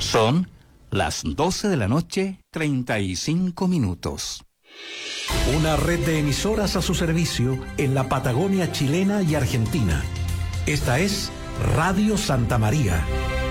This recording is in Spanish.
Son las 12 de la noche, 35 minutos. Una red de emisoras a su servicio en la Patagonia chilena y argentina. Esta es Radio Santa María,